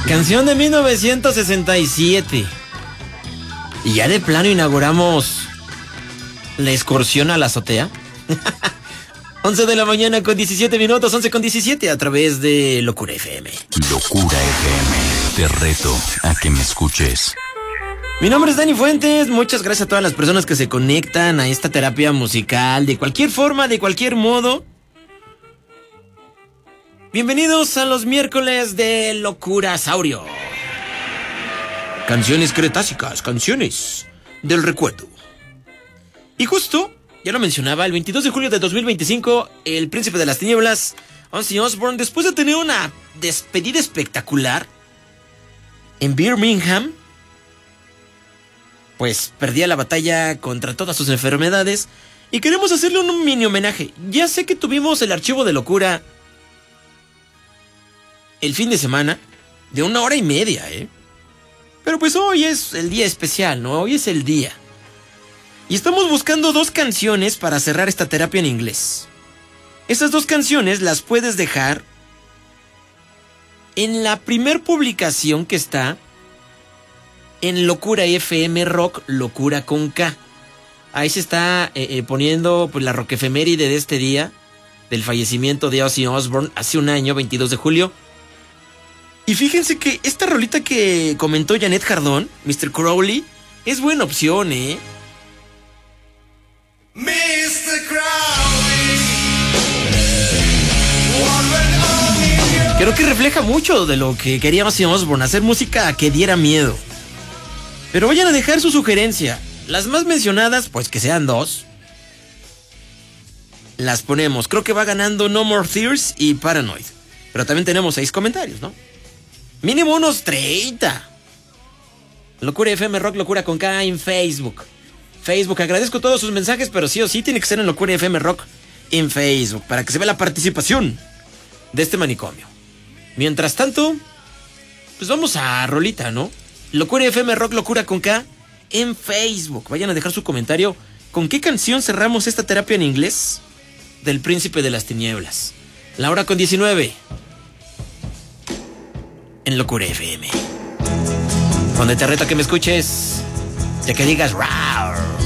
Canción de 1967. Y ya de plano inauguramos la excursión a la azotea. 11 de la mañana con 17 minutos, 11 con 17 a través de Locura FM. Locura FM, te reto a que me escuches. Mi nombre es Dani Fuentes, muchas gracias a todas las personas que se conectan a esta terapia musical de cualquier forma, de cualquier modo. Bienvenidos a los miércoles de Locura Saurio. Canciones cretácicas, canciones del recuerdo. Y justo, ya lo mencionaba, el 22 de julio de 2025, el príncipe de las tinieblas, Ozzy Osbourne, después de tener una despedida espectacular en Birmingham, pues perdía la batalla contra todas sus enfermedades y queremos hacerle un mini homenaje. Ya sé que tuvimos el archivo de Locura el fin de semana de 1 hora y media, pero pues hoy es el día especial, ¿no? Hoy es el día. Y estamos buscando 2 canciones para cerrar esta terapia en inglés. Esas 2 canciones las puedes dejar en la primer publicación que está en Locura FM Rock, Locura con K. Ahí se está poniendo pues la rockefeméride de este día, del fallecimiento de Ozzy Osbourne hace un año, 22 de julio. Y fíjense que esta rolita que comentó Janet Jardón, Mr. Crowley, es buena opción, Mr. Crowley. Creo que refleja mucho de lo que quería Ozzy Osbourne, hacer música que diera miedo. Pero vayan a dejar su sugerencia. Las más mencionadas, pues que sean 2. Las ponemos. Creo que va ganando No More Tears y Paranoid. Pero también tenemos 6 comentarios, ¿no? Mínimo unos 30. Locura FM Rock, Locura con K en Facebook. Agradezco todos sus mensajes, pero sí o sí tiene que ser en Locura FM Rock en Facebook, para que se vea la participación de este manicomio. Mientras tanto, pues vamos a rolita, ¿no? Locura FM Rock, Locura con K en Facebook. Vayan a dejar su comentario. ¿Con qué canción cerramos esta terapia en inglés del príncipe de las tinieblas? 1:19 en Locura FM, donde te reto a que me escuches, ya que digas ¡Rawr!